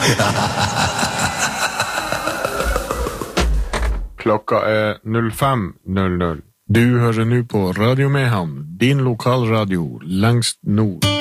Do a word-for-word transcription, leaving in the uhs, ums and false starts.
Klokka er null fem null null. Du hører nu på Radio Mehamn, din lokalradio lengst nord.